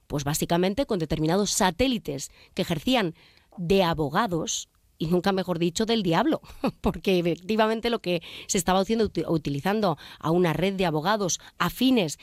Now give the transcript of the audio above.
Pues básicamente con determinados satélites que ejercían de abogados, y nunca mejor dicho, del diablo, porque efectivamente lo que se estaba haciendo utilizando a una red de abogados afines